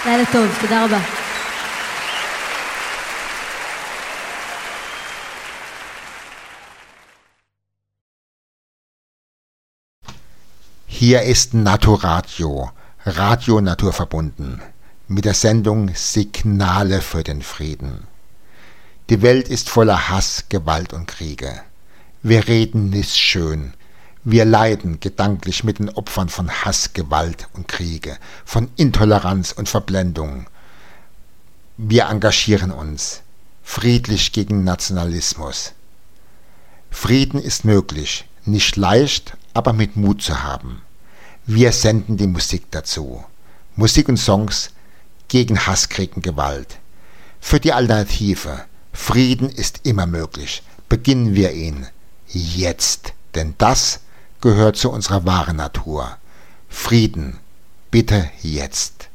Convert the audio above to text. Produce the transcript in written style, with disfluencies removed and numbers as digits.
לילה טוב, תודה רבה. Hier ist Naturadio, Radio Naturverbunden, mit der Sendung Signale für den Frieden. Die Welt ist voller Hass, Gewalt und Kriege. Wir reden nicht schön. Wir leiden gedanklich mit den Opfern von Hass, Gewalt und Kriege, von Intoleranz und Verblendung. Wir engagieren uns friedlich gegen Nationalismus. Frieden ist möglich, nicht leicht, aber mit Mut zu haben. Wir senden die Musik dazu. Musik und Songs gegen Hass, Krieg und Gewalt. Für die Alternative. Frieden ist immer möglich. Beginnen wir ihn jetzt, denn das gehört zu unserer wahren Natur. Frieden, bitte jetzt.